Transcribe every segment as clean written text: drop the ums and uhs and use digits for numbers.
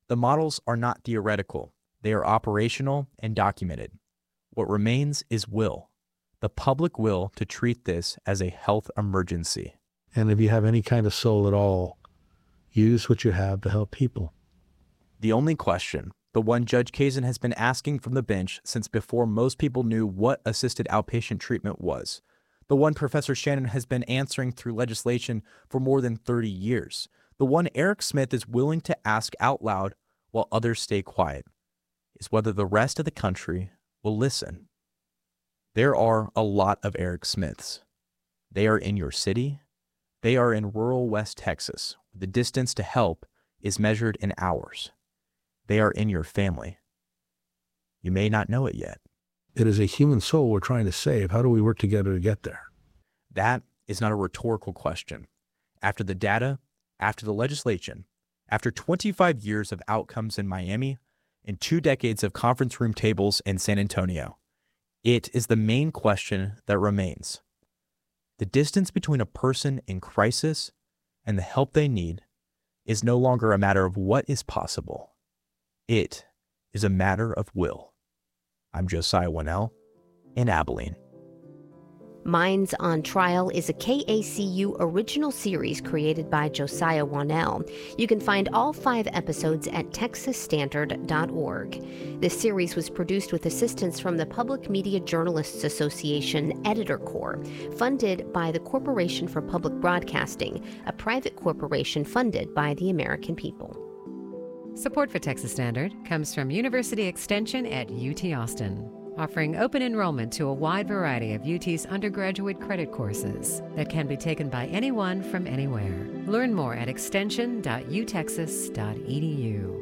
The models are not theoretical. They are operational and documented. What remains is will, the public will to treat this as a health emergency. And if you have any kind of soul at all, use what you have to help people. The only question, the one Judge Kazin has been asking from the bench since before most people knew what assisted outpatient treatment was, the one Professor Shannon has been answering through legislation for more than 30 years, the one Eric Smith is willing to ask out loud while others stay quiet, is whether the rest of the country will listen. There are a lot of Eric Smiths. They are in your city. They are in rural West Texas, where the distance to help is measured in hours. They are in your family. You may not know it yet. It is a human soul we're trying to save. How do we work together to get there? That is not a rhetorical question. After the data, after the legislation, after 25 years of outcomes in Miami and 2 decades of conference room tables in San Antonio, it is the main question that remains. The distance between a person in crisis and the help they need is no longer a matter of what is possible. It is a matter of will. I'm Josiah Winnell in Abilene. Minds on Trial is a KACU original series created by Josiah Winnell. You can find all 5 episodes at texasstandard.org. This series was produced with assistance from the Public Media Journalists Association Editor Corps, funded by the Corporation for Public Broadcasting, a private corporation funded by the American people. Support for Texas Standard comes from University Extension at UT Austin, offering open enrollment to a wide variety of UT's undergraduate credit courses that can be taken by anyone from anywhere. Learn more at extension.utexas.edu.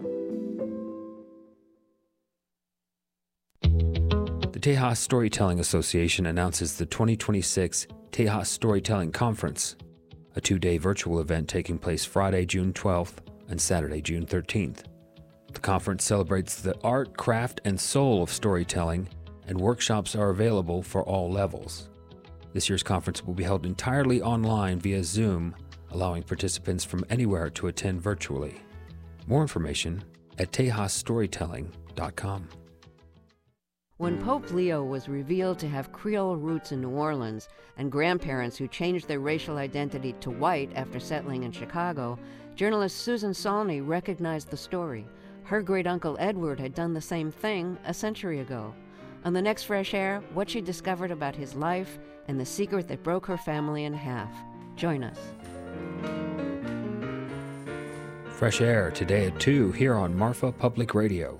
The Tejas Storytelling Association announces the 2026 Tejas Storytelling Conference, a 2-day virtual event taking place Friday, June 12th and Saturday, June 13th. The conference celebrates the art, craft, and soul of storytelling, and workshops are available for all levels. This year's conference will be held entirely online via Zoom, allowing participants from anywhere to attend virtually. More information at tejasstorytelling.com. When Pope Leo was revealed to have Creole roots in New Orleans and grandparents who changed their racial identity to white after settling in Chicago, journalist Susan Saulney recognized the story. Her great-uncle Edward had done the same thing a century ago. On the next Fresh Air, what she discovered about his life and the secret that broke her family in half. Join us. Fresh Air today at 2 here on Marfa Public Radio.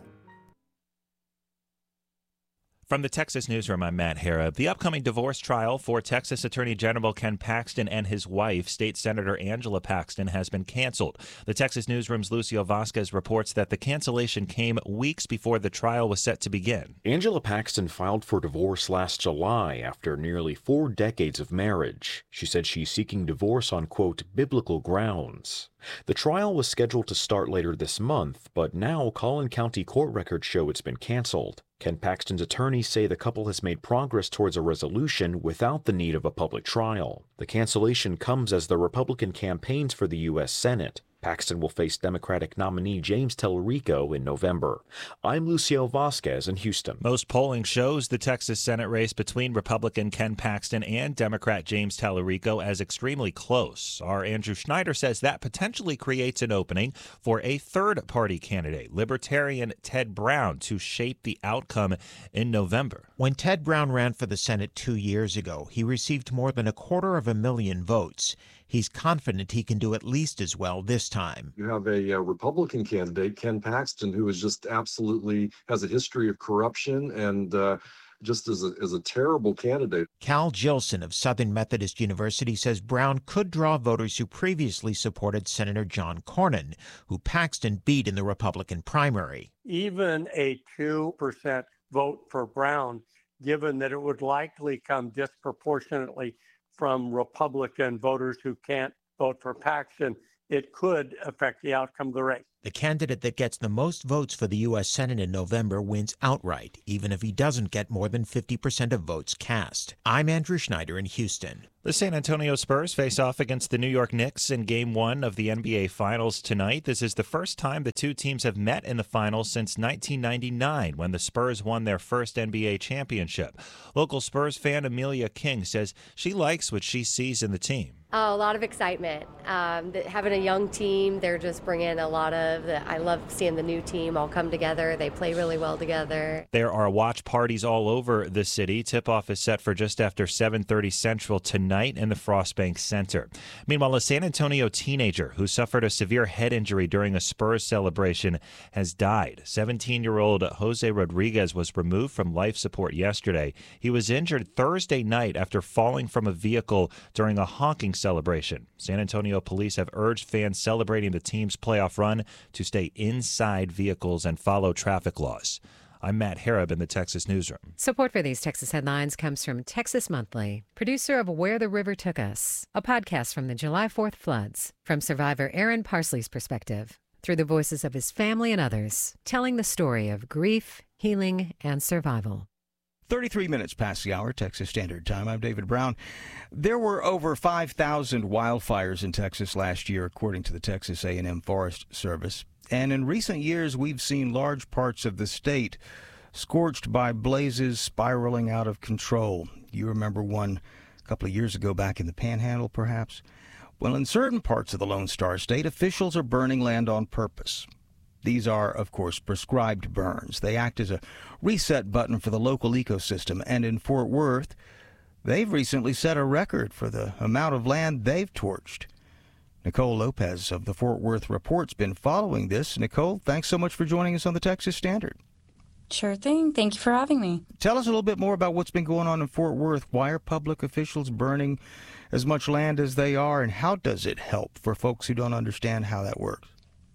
From the Texas Newsroom, I'm Matt Harrop. The upcoming divorce trial for Texas Attorney General Ken Paxton and his wife, State Senator Angela Paxton, has been canceled. The Texas Newsroom's Lucio Vasquez reports that the cancellation came weeks before the trial was set to begin. Angela Paxton filed for divorce last July after nearly 4 decades of marriage. She said she's seeking divorce on, quote, biblical grounds. The trial was scheduled to start later this month, but now Collin County court records show it's been canceled. Ken Paxton's attorneys say the couple has made progress towards a resolution without the need of a public trial. The cancellation comes as the Republican campaigns for the U.S. Senate. Paxton will face Democratic nominee James Tellerico in November. I'm Lucio Vasquez in Houston. Most polling shows the Texas Senate race between Republican Ken Paxton and Democrat James Tellerico as extremely close. Our Andrew Schneider says that potentially creates an opening for a third-party candidate, Libertarian Ted Brown, to shape the outcome in November. When Ted Brown ran for the Senate 2 years ago, he received more than 250,000 votes. He's confident he can do at least as well this time. You have a Republican candidate, Ken Paxton, who is just absolutely has a history of corruption and just is a terrible candidate. Cal Jilson of Southern Methodist University says Brown could draw voters who previously supported Senator John Cornyn, who Paxton beat in the Republican primary. Even a 2% vote for Brown, given that it would likely come disproportionately from Republican voters who can't vote for Paxton, it could affect the outcome of the race. The candidate that gets the most votes for the U.S. Senate in November wins outright, even if he doesn't get more than 50% of votes cast. I'm Andrew Schneider in Houston. The San Antonio Spurs face off against the New York Knicks in Game 1 of the NBA Finals tonight. This is the first time the two teams have met in the finals since 1999, when the Spurs won their first NBA championship. Local Spurs fan Amelia King says she likes what she sees in the team. A lot of excitement. Having a young team, they're just bringing a lot of I love seeing the new team all come together. They play really well together. There are watch parties all over the city. Tip-off is set for just after 7:30 Central tonight in the Frostbank Center. Meanwhile, a San Antonio teenager who suffered a severe head injury during a Spurs celebration has died. 17-year-old Jose Rodriguez was removed from life support yesterday. He was injured Thursday night after falling from a vehicle during a honking celebration. San Antonio police have urged fans celebrating the team's playoff run to stay inside vehicles and follow traffic laws. I'm Matt Harrop in the Texas Newsroom. Support for these Texas headlines comes from Texas Monthly, producer of Where the River Took Us, a podcast from the July 4th floods, from survivor Aaron Parsley's perspective, through the voices of his family and others, telling the story of grief, healing, and survival. 33 minutes past the hour, Texas Standard Time. I'm David Brown. There were over 5,000 wildfires in Texas last year, according to the Texas A&M Forest Service. And in recent years, we've seen large parts of the state scorched by blazes spiraling out of control. You remember one a couple of years ago back in the Panhandle, perhaps? Well, in certain parts of the Lone Star State, officials are burning land on purpose. These are, of course, prescribed burns. They act as a reset button for the local ecosystem. And in Fort Worth, they've recently set a record for the amount of land they've torched. Nicole Lopez of the Fort Worth Report's been following this. Nicole, thanks so much for joining us on the Texas Standard. Sure thing. Thank you for having me. Tell us a little bit more about what's been going on in Fort Worth. Why are public officials burning as much land as they are, and how does it help for folks who don't understand how that works?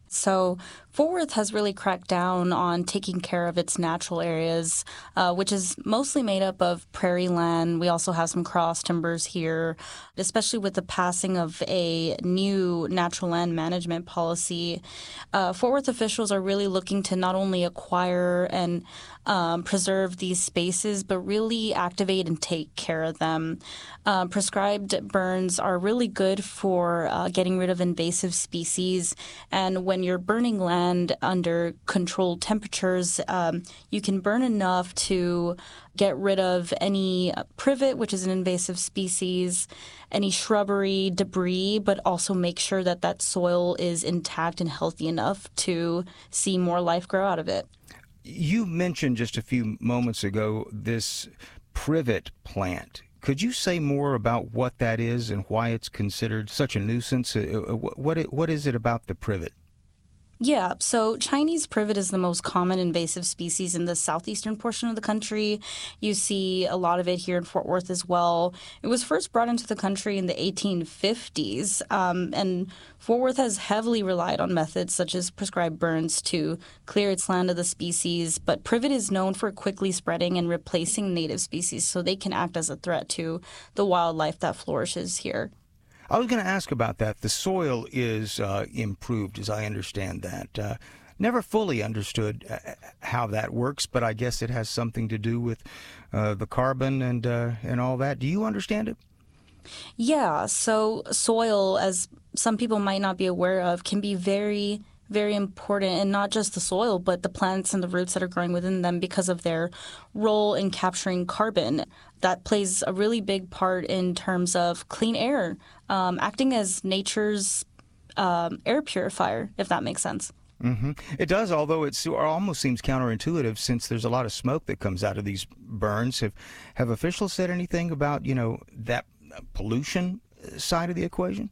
So Fort Worth has really cracked down on taking care of its natural areas, which is mostly made up of prairie land. We also have some cross timbers here, especially with the passing of a new natural land management policy. Fort Worth officials are really looking to not only acquire and preserve these spaces, but really activate and take care of them. Prescribed burns are really good for getting rid of invasive species, and when you're burning land under controlled temperatures, you can burn enough to get rid of any privet, which is an invasive species, any shrubbery, debris, but also make sure that that soil is intact and healthy enough to see more life grow out of it. You mentioned just a few moments ago this privet plant. Could you say more about what that is and why it's considered such a nuisance? What is it about the privet? Yeah, so Chinese privet is the most common invasive species in the southeastern portion of the country. You see a lot of it here in Fort Worth as well. It was first brought into the country in the 1850s, and Fort Worth has heavily relied on methods such as prescribed burns to clear its land of the species, but privet is known for quickly spreading and replacing native species, so they can act as a threat to the wildlife that flourishes here. I was going to ask about that. The soil is improved, as I understand that. Never fully understood how that works, but I guess it has something to do with the carbon and all that. Do you understand it? Yeah, so soil, as some people might not be aware of, can be very, very important, and not just the soil, but the plants and the roots that are growing within them because of their role in capturing carbon. That plays a really big part in terms of clean air, acting as nature's air purifier, if that makes sense. Mm-hmm. It does, although it almost seems counterintuitive since there's a lot of smoke that comes out of these burns. Have officials said anything about, that pollution side of the equation?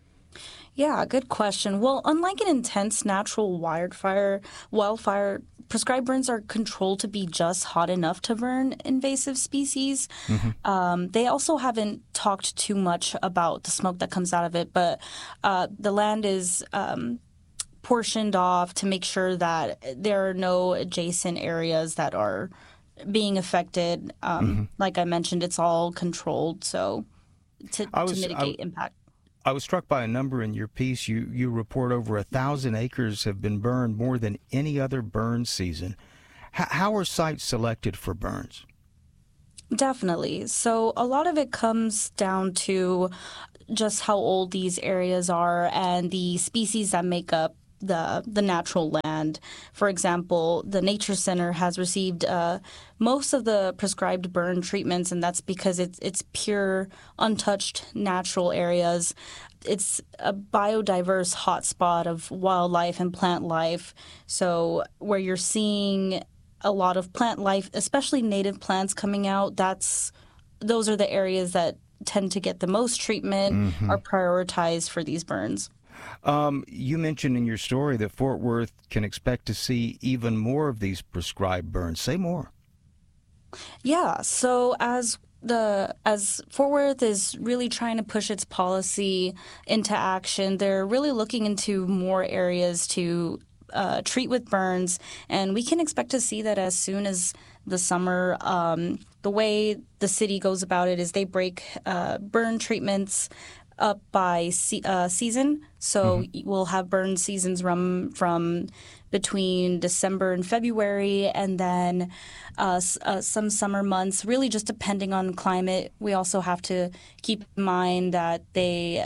Yeah, good question. Well, unlike an intense natural wildfire, prescribed burns are controlled to be just hot enough to burn invasive species. Mm-hmm. They also haven't talked too much about the smoke that comes out of it, but the land is portioned off to make sure that there are no adjacent areas that are being affected. Like I mentioned, it's all controlled, so to mitigate impact. I was struck by a number in your piece. You report over 1,000 acres have been burned, more than any other burn season. How are sites selected for burns? Definitely. So a lot of it comes down to just how old these areas are and the species that make up the natural land. For example, the Nature Center has received most of the prescribed burn treatments, and that's because it's pure, untouched natural areas. It's a biodiverse hotspot of wildlife and plant life. So where you're seeing a lot of plant life, especially native plants coming out, those are the areas that tend to get the most treatment, are prioritized for these burns. You mentioned in your story that Fort Worth can expect to see even more of these prescribed burns. Say more. Yeah, so as Fort Worth is really trying to push its policy into action, they're really looking into more areas to treat with burns, and we can expect to see that as soon as the summer. The way the city goes about it is they break burn treatments up by season. So we'll have burn seasons run from between December and February, and then some summer months, really just depending on climate. We also have to keep in mind that they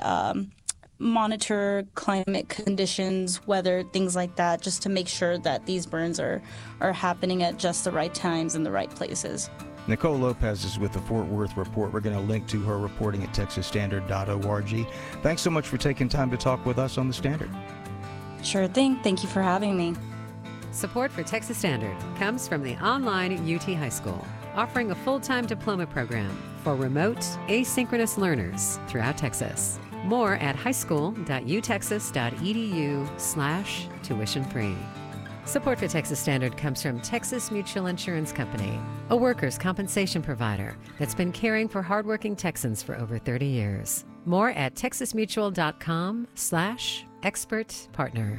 monitor climate conditions, weather, things like that, just to make sure that these burns are happening at just the right times in the right places. Nicole Lopez is with the Fort Worth Report. We're going to link to her reporting at texasstandard.org. Thanks so much for taking time to talk with us on The Standard. Sure thing. Thank you for having me. Support for Texas Standard comes from the online UT High School, offering a full-time diploma program for remote, asynchronous learners throughout Texas. More at highschool.utexas.edu/tuition-free. Support for Texas Standard comes from Texas Mutual Insurance Company, a workers' compensation provider that's been caring for hardworking Texans for over 30 years. More at texasmutual.com/expert partner.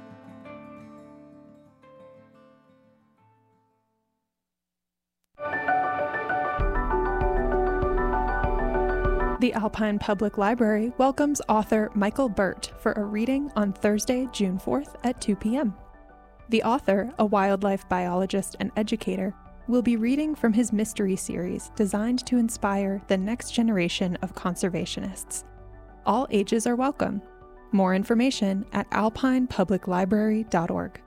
The Alpine Public Library welcomes author Michael Burt for a reading on Thursday, June 4th at 2 p.m. The author, a wildlife biologist and educator, will be reading from his mystery series designed to inspire the next generation of conservationists. All ages are welcome. More information at alpinepubliclibrary.org.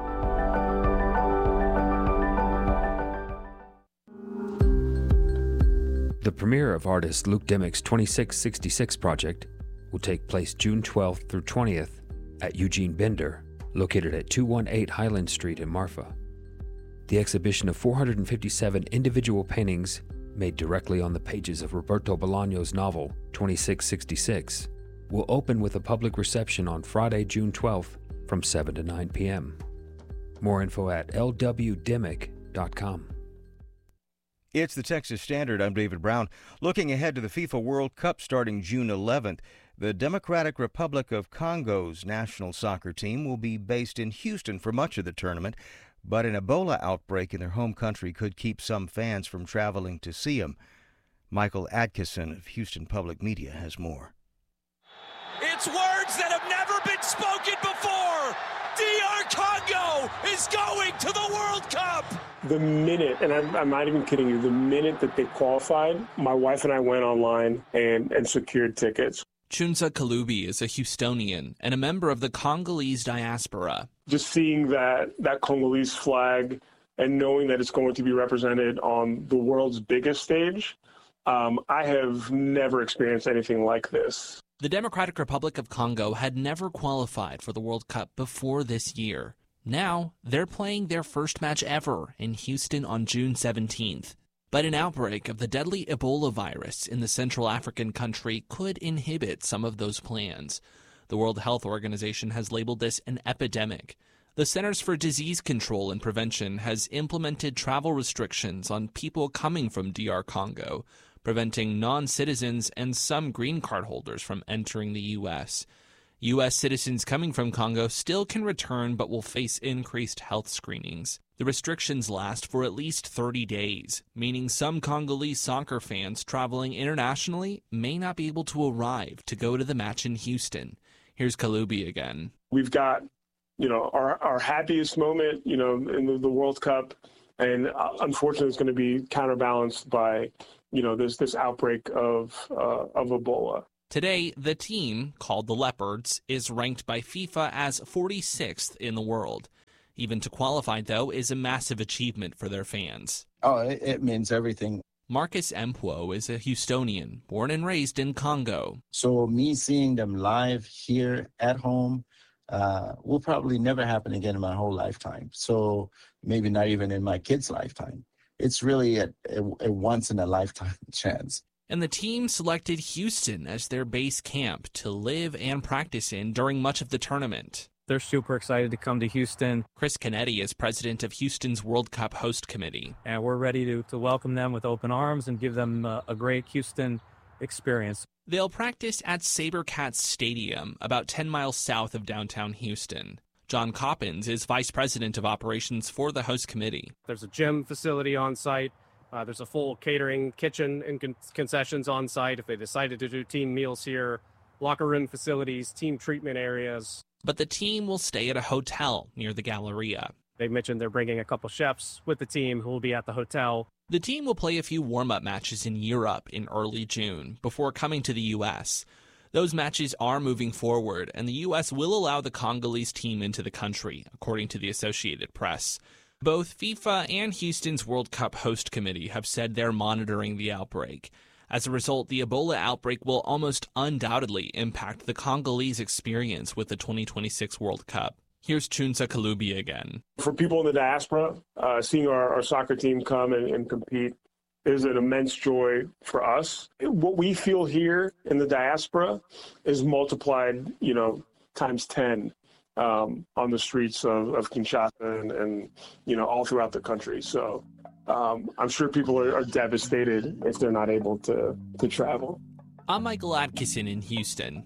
The premiere of artist Luke Dimmick's 2666 project will take place June 12th through 20th at Eugene Bender, located at 218 Highland Street in Marfa. The exhibition of 457 individual paintings made directly on the pages of Roberto Bolaño's novel 2666 will open with a public reception on Friday, June 12th from 7 to 9 p.m. More info at lwdimmick.com. It's the Texas Standard. I'm David Brown. Looking ahead to the FIFA World Cup starting June 11th, the Democratic Republic of Congo's national soccer team will be based in Houston for much of the tournament, but an Ebola outbreak in their home country could keep some fans from traveling to see them. Michael Atkinson of Houston Public Media has more. It's words that have never been spoken before. DR Congo is going to the World Cup. The minute, and I'm not even kidding you, the minute that they qualified, my wife and I went online and secured tickets. Chunsa Kalubi is a Houstonian and a member of the Congolese diaspora. Just seeing that Congolese flag and knowing that it's going to be represented on the world's biggest stage, I have never experienced anything like this. The Democratic Republic of Congo had never qualified for the World Cup before this year. Now, they're playing their first match ever in Houston on June 17th. But an outbreak of the deadly Ebola virus in the Central African country could inhibit some of those plans. The World Health Organization has labeled this an epidemic. The Centers for Disease Control and Prevention has implemented travel restrictions on people coming from DR Congo, preventing non-citizens and some green card holders from entering the U.S. U.S. citizens coming from Congo still can return but will face increased health screenings. The restrictions last for at least 30 days, meaning some Congolese soccer fans traveling internationally may not be able to arrive to go to the match in Houston. Here's Kalubi again. We've got, our happiest moment, in the World Cup, and unfortunately it's going to be counterbalanced by, this outbreak of Ebola. Today, the team, called the Leopards, is ranked by FIFA as 46th in the world. Even to qualify, though, is a massive achievement for their fans. Oh, it means everything. Marcus Empwo is a Houstonian, born and raised in Congo. So me seeing them live here at home will probably never happen again in my whole lifetime. So maybe not even in my kids' lifetime. It's really a once-in-a-lifetime chance. And the team selected Houston as their base camp to live and practice in during much of the tournament. They're super excited to come to Houston. Chris Canetti is president of Houston's World Cup host committee. And we're ready to welcome them with open arms and give them a great Houston experience. They'll practice at SaberCats Stadium, about 10 miles south of downtown Houston. John Coppins is vice president of operations for the host committee. There's a gym facility on site. There's a full catering kitchen and concessions on site if they decided to do team meals here, locker room facilities, team treatment areas. But the team will stay at a hotel near the Galleria. They mentioned they're bringing a couple chefs with the team who will be at the hotel. The team will play a few warm-up matches in Europe in early June before coming to the U.S. Those matches are moving forward, and the U.S. will allow the Congolese team into the country, according to the Associated Press. Both FIFA and Houston's World Cup host committee have said they're monitoring the outbreak. As a result, the Ebola outbreak will almost undoubtedly impact the Congolese experience with the 2026 World Cup. Here's Chunsa Kalubi again. For people in the diaspora, seeing our soccer team come and compete is an immense joy for us. What we feel here in the diaspora is multiplied, times 10 on the streets of Kinshasa and all throughout the country. So I'm sure people are devastated if they're not able to travel. I'm Michael Atkinson in Houston.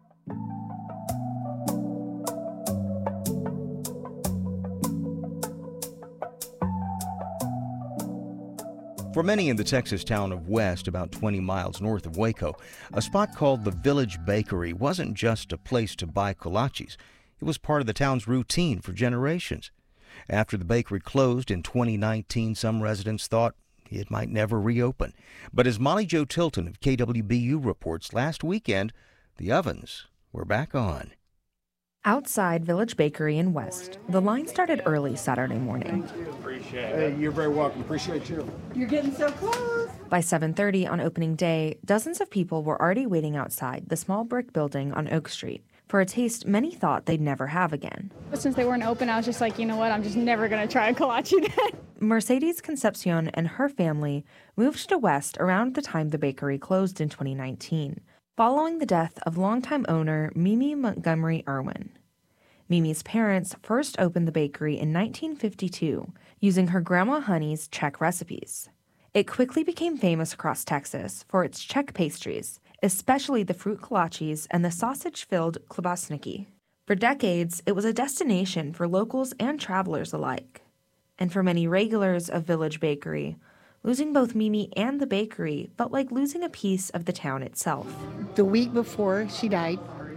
For many in the Texas town of West, about 20 miles north of Waco, a spot called the Village Bakery wasn't just a place to buy kolaches. It was part of the town's routine for generations. After the bakery closed in 2019, some residents thought it might never reopen. But as Molly Jo Tilton of KWBU reports, last weekend, the ovens were back on. Outside Village Bakery in West, the line started early Saturday morning. Hey, you're very welcome. Appreciate you. You're getting so close. By 7:30 on opening day, dozens of people were already waiting outside the small brick building on Oak Street for a taste many thought they'd never have again. Since they weren't open, I was just like, you know what, I'm just never going to try a kolache then. Mercedes Concepcion and her family moved to West around the time the bakery closed in 2019, following the death of longtime owner Mimi Montgomery Irwin. Mimi's parents first opened the bakery in 1952 using her Grandma Honey's Czech recipes. It quickly became famous across Texas for its Czech pastries, especially the fruit kolaches and the sausage-filled klobásniky. For decades, it was a destination for locals and travelers alike. And for many regulars of Village Bakery, losing both Mimi and the bakery felt like losing a piece of the town itself. The week before she died,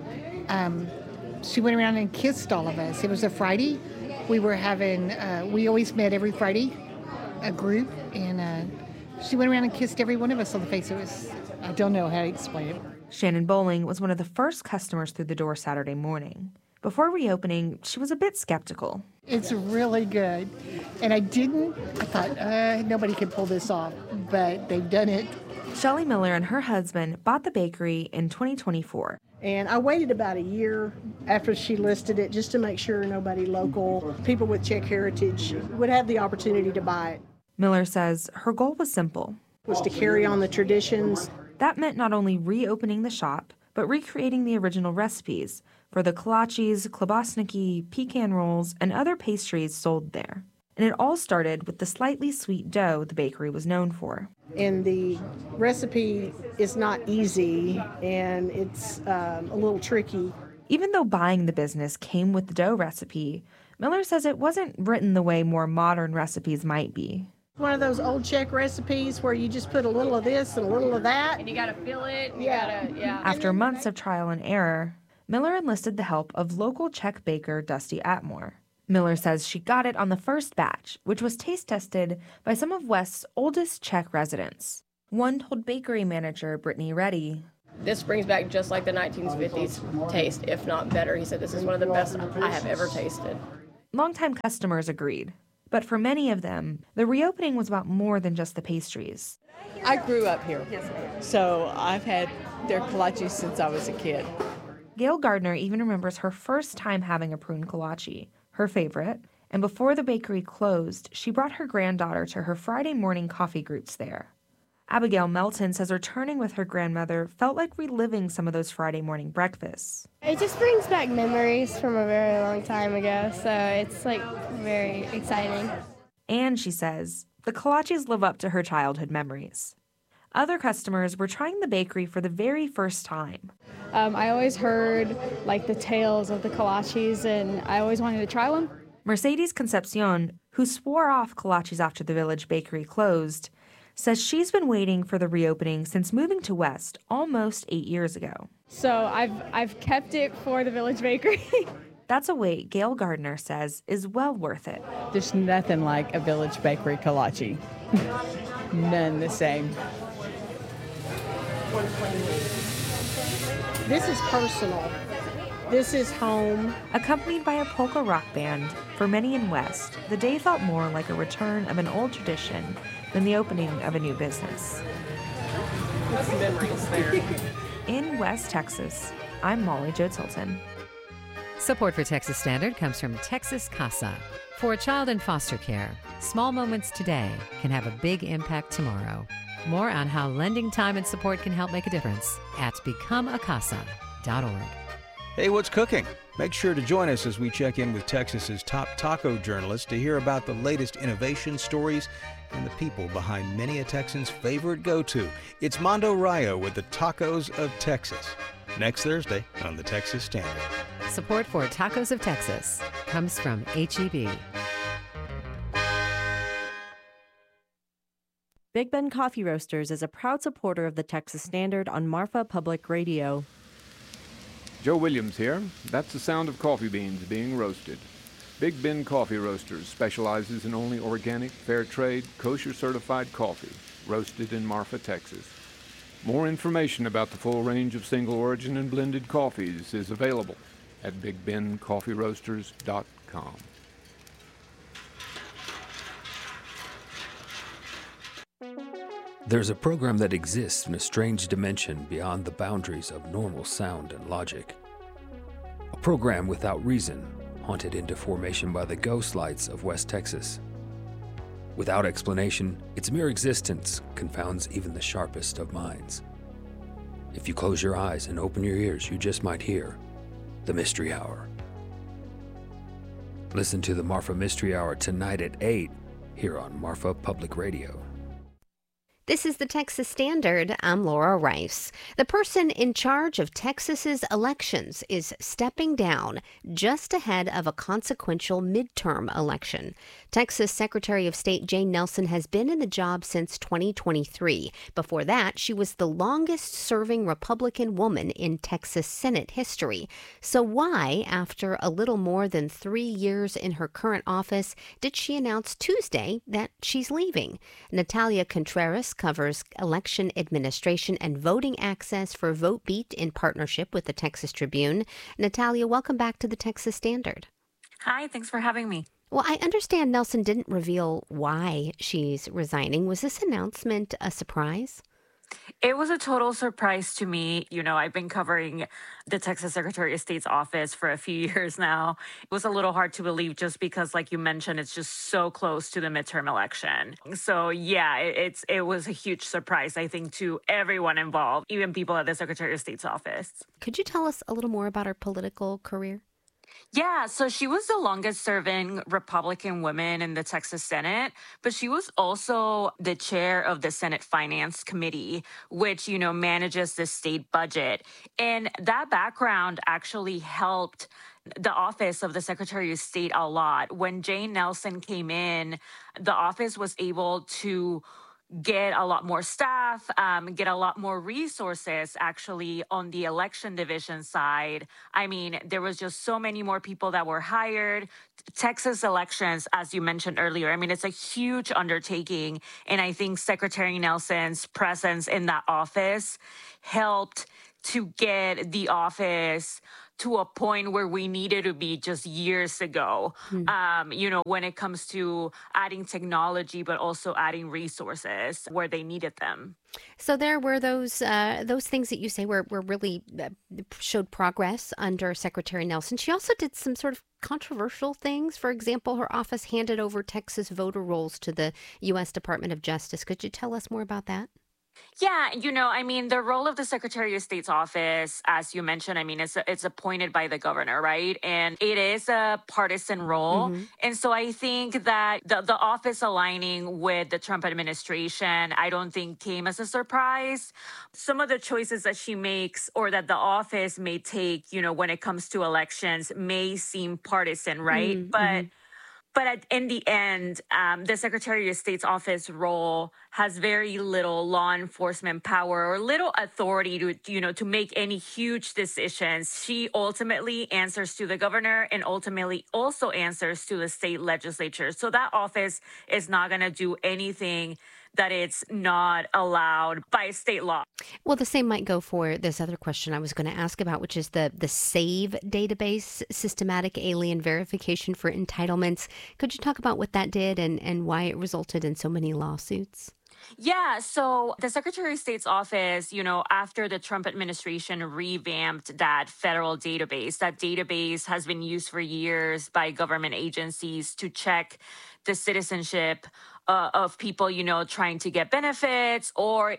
she went around and kissed all of us. It was a Friday. We were having, we always met every Friday, a group, and she went around and kissed every one of us on the face. It was, I don't know how to explain it. Shannon Bowling was one of the first customers through the door Saturday morning. Before reopening, she was a bit skeptical. It's really good. And I thought, nobody can pull this off, but they've done it. Shelley Miller and her husband bought the bakery in 2024. And I waited about a year after she listed it just to make sure nobody local, people with Czech heritage, would have the opportunity to buy it. Miller says her goal was simple. Was to carry on the traditions. That meant not only reopening the shop, but recreating the original recipes for the kolaches, klobásniky, pecan rolls, and other pastries sold there. And it all started with the slightly sweet dough the bakery was known for. And the recipe is not easy, and it's a little tricky. Even though buying the business came with the dough recipe, Miller says it wasn't written the way more modern recipes might be. One of those old Czech recipes where you just put a little of this and a little of that. And you got to fill it. Yeah. After months of trial and error, Miller enlisted the help of local Czech baker Dusty Atmore. Miller says she got it on the first batch, which was taste tested by some of West's oldest Czech residents. One told bakery manager Brittany Reddy, This brings back just like the 1950s taste, if not better. He said this is one of the best I have ever tasted. Longtime customers agreed. But for many of them, the reopening was about more than just the pastries. I grew up here, so I've had their kolaches since I was a kid. Gail Gardner even remembers her first time having a prune kolache, her favorite, and before the bakery closed, she brought her granddaughter to her Friday morning coffee groups there. Abigail Melton says returning with her grandmother felt like reliving some of those Friday morning breakfasts. It just brings back memories from a very long time ago, so it's like very exciting. And she says the kolaches live up to her childhood memories. Other customers were trying the bakery for the very first time. I always heard like the tales of the kolaches, and I always wanted to try one. Mercedes Concepcion, who swore off kolaches after the Village Bakery closed, says she's been waiting for the reopening since moving to West almost 8 years ago. So I've kept it for the Village Bakery. That's a wait Gail Gardner says is well worth it. There's nothing like a Village Bakery kolache. None the same. This is personal. This is home. Accompanied by a polka rock band, for many in West, the day felt more like a return of an old tradition than the opening of a new business. That's memories there. In West Texas, I'm Molly Jo Tilton. Support for Texas Standard comes from Texas Casa. For a child in foster care, small moments today can have a big impact tomorrow. More on how lending time and support can help make a difference at becomeacasa.org. Hey, what's cooking? Make sure to join us as we check in with Texas's top taco journalists to hear about the latest innovation stories and the people behind many a Texan's favorite go-to. It's Mondo Rayo with the Tacos of Texas. Next Thursday on the Texas Standard. Support for Tacos of Texas comes from H-E-B. Big Ben Coffee Roasters is a proud supporter of the Texas Standard on Marfa Public Radio. Joe Williams here. That's the sound of coffee beans being roasted. Big Ben Coffee Roasters specializes in only organic, fair trade, kosher certified coffee, roasted in Marfa, Texas. More information about the full range of single origin and blended coffees is available at BigBenCoffeeRoasters.com. There's a program that exists in a strange dimension beyond the boundaries of normal sound and logic. A program without reason, haunted into formation by the ghost lights of West Texas. Without explanation, its mere existence confounds even the sharpest of minds. If you close your eyes and open your ears, you just might hear the Mystery Hour. Listen to the Marfa Mystery Hour tonight at 8 here on Marfa Public Radio. This is the Texas Standard. I'm Laura Rice. The person in charge of Texas's elections is stepping down just ahead of a consequential midterm election. Texas Secretary of State Jane Nelson has been in the job since 2023. Before that, she was the longest-serving Republican woman in Texas Senate history. So why, after a little more than 3 years in her current office, did she announce Tuesday that she's leaving? Natalia Contreras covers election administration and voting access for VoteBeat in partnership with the Texas Tribune. Natalia, welcome back to the Texas Standard. Hi, thanks for having me. Well, I understand Nelson didn't reveal why she's resigning. Was this announcement a surprise? It was a total surprise to me. You know, I've been covering the Texas Secretary of State's office for a few years now. It was a little hard to believe just because, like you mentioned, it's just so close to the midterm election. So, yeah, it was a huge surprise, I think, to everyone involved, even people at the Secretary of State's office. Could you tell us a little more about her political career? Yeah, so she was the longest serving Republican woman in the Texas Senate, but she was also the chair of the Senate Finance Committee, which, manages the state budget. And that background actually helped the office of the Secretary of State a lot. When Jane Nelson came in, the office was able to get a lot more staff, get a lot more resources actually on the election division side. I mean, there was just so many more people that were hired. Texas elections, as you mentioned earlier, I mean, it's a huge undertaking. And I think Secretary Nelson's presence in that office helped to get the office to a point where we needed to be just years ago, when it comes to adding technology, but also adding resources where they needed them. So there were those things that you say were really showed progress under Secretary Nelson. She also did some sort of controversial things. For example, her office handed over Texas voter rolls to the U.S. Department of Justice. Could you tell us more about that? Yeah, the role of the Secretary of State's office, as you mentioned, it's appointed by the governor, right? And it is a partisan role. Mm-hmm. And so I think that the office aligning with the Trump administration, I don't think came as a surprise. Some of the choices that she makes or that the office may take, when it comes to elections may seem partisan, right? Mm-hmm. But in the end, the Secretary of State's office role has very little law enforcement power or little authority to make any huge decisions. She ultimately answers to the governor and ultimately also answers to the state legislature. So that office is not going to do anything that it's not allowed by state law. Well, the same might go for this other question I was going to ask about, which is the SAVE database, Systematic Alien Verification for Entitlements. Could you talk about what that did and why it resulted in so many lawsuits? Yeah, so the Secretary of State's office, after the Trump administration revamped that federal database, that database has been used for years by government agencies to check the citizenship of people, trying to get benefits or,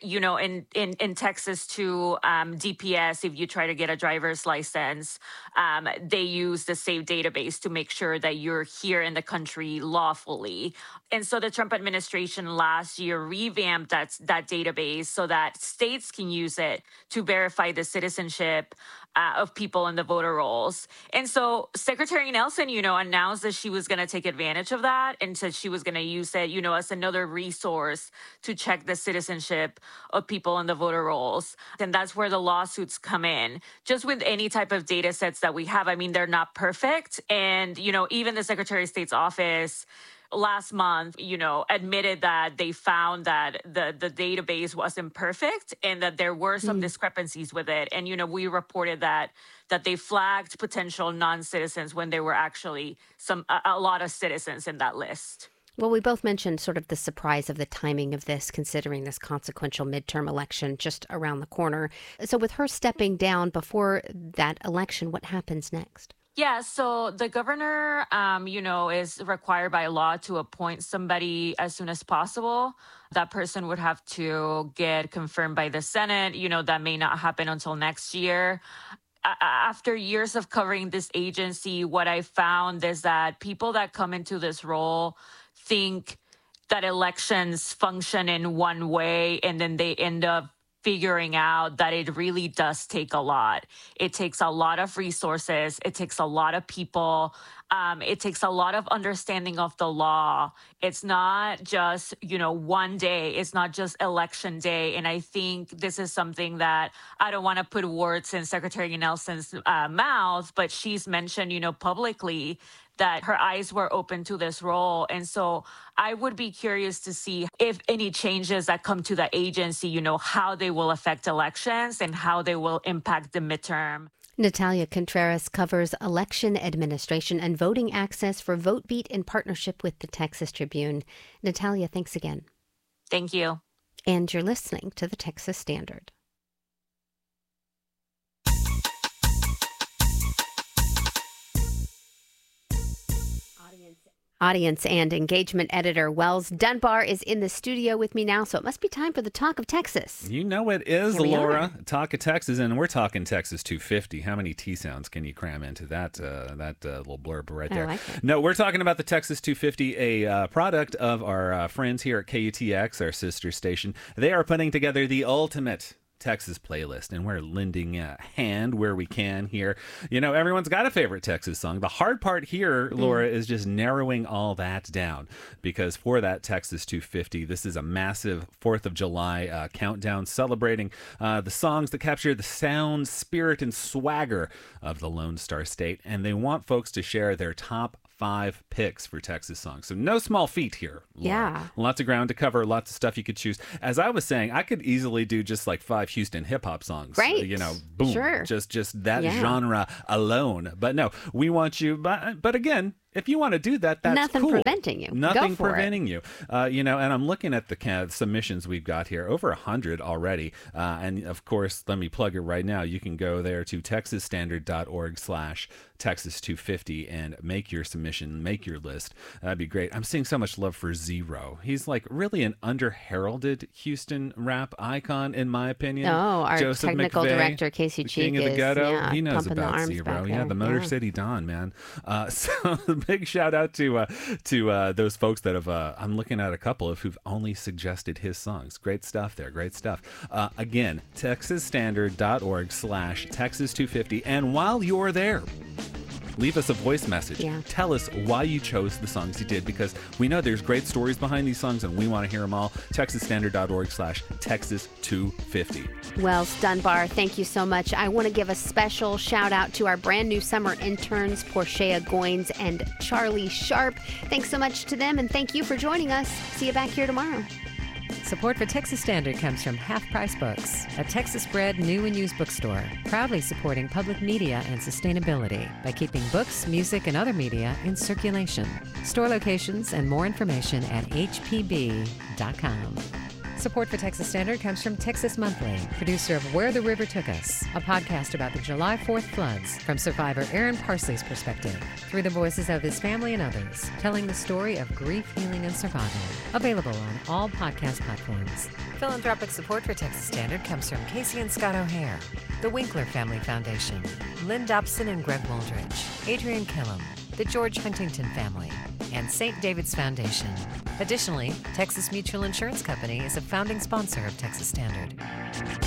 in Texas to DPS, if you try to get a driver's license, they use the SAVE database to make sure that you're here in the country lawfully. And so the Trump administration last year revamped that database so that states can use it to verify the citizenship of people in the voter rolls. And so Secretary Nelson, announced that she was going to take advantage of that and said she was going to use it, as another resource to check the citizenship of people in the voter rolls. And that's where the lawsuits come in. Just with any type of data sets that we have, they're not perfect. And, even the Secretary of State's office last month, admitted that they found that the database wasn't perfect and that there were some discrepancies with it. And, we reported that they flagged potential non-citizens when there were actually a lot of citizens in that list. Well, we both mentioned sort of the surprise of the timing of this, considering this consequential midterm election just around the corner. So with her stepping down before that election, what happens next? Yeah, so the governor, is required by law to appoint somebody as soon as possible. That person would have to get confirmed by the Senate. That may not happen until next year. After years of covering this agency, what I found is that people that come into this role think that elections function in one way, and then they end up figuring out that it really does take a lot. It takes a lot of resources. It takes a lot of people. It takes a lot of understanding of the law. It's not just, one day. It's not just election day. And I think this is something that I don't want to put words in Secretary Nelson's mouth, but she's mentioned, publicly that her eyes were open to this role. And so I would be curious to see if any changes that come to the agency, how they will affect elections and how they will impact the midterm. Natalia Contreras covers election administration and voting access for VoteBeat in partnership with the Texas Tribune. Natalia, thanks again. Thank you. And you're listening to the Texas Standard. Audience and engagement editor Wells Dunbar is in the studio with me now, so it must be time for the Talk of Texas. You know it is, Here we Laura. are. Talk of Texas, and we're talking Texas 250. How many T sounds can you cram into that little blurb right there? I like it. No, we're talking about the Texas 250, a product of our friends here at KUTX, our sister station. They are putting together the ultimate Texas playlist, and we're lending a hand where we can here. You know, everyone's got a favorite Texas song. The hard part here, Laura, is just narrowing all that down, because for that Texas 250, this is a massive 4th of July countdown celebrating the songs that capture the sound, spirit, and swagger of the Lone Star State, and they want folks to share their top 5 picks for Texas songs. So no small feat here, Laura. Yeah. Lots of ground to cover, lots of stuff you could choose. As I was saying, I could easily do just like 5 Houston hip hop songs. Right. You know, boom. Sure. Just that Yeah. genre alone. But no, we want you, but again, if you want to do that, that's Nothing cool. preventing you. Nothing Go for preventing you. You know, and I'm looking at the kind of submissions we've got here, over 100 already. And of course, let me plug it right now. You can go there to texasstandard.org/Texas250 and make your submission, make your list. That'd be great. I'm seeing so much love for Zero. He's like really an under-heralded Houston rap icon, in my opinion. Oh, our Joseph technical McVeigh, director, Casey the Cheek, King of the is, Ghetto. yeah, He knows pumping the about arms Zero. back Yeah, there. the Motor Yeah. City Don, man. So big shout out to those folks that have. I'm looking at a couple of who've only suggested his songs. Great stuff there. Great stuff. Again, texasstandard.org/Texas250. And while you're there, leave us a voice message. Yeah. Tell us why you chose the songs you did, because we know there's great stories behind these songs and we want to hear them all. texasstandard.org/Texas250. Wells Dunbar, thank you so much. I want to give a special shout out to our brand new summer interns, Portia Goins and Charlie Sharp. Thanks so much to them, and thank you for joining us. See you back here tomorrow. Support for Texas Standard comes from Half Price Books, a Texas-bred new and used bookstore, proudly supporting public media and sustainability by keeping books, music, and other media in circulation. Store locations and more information at hpb.com. Support for Texas Standard comes from Texas Monthly, producer of Where the River Took Us, a podcast about the July 4th floods from survivor Aaron Parsley's perspective, through the voices of his family and others, telling the story of grief, healing, and survival. Available on all podcast platforms. Philanthropic support for Texas Standard comes from Casey and Scott O'Hare, the Winkler Family Foundation, Lynn Dobson and Greg Wooldridge, Adrian Killam, the George Huntington family, and St. David's Foundation. Additionally, Texas Mutual Insurance Company is a founding sponsor of Texas Standard.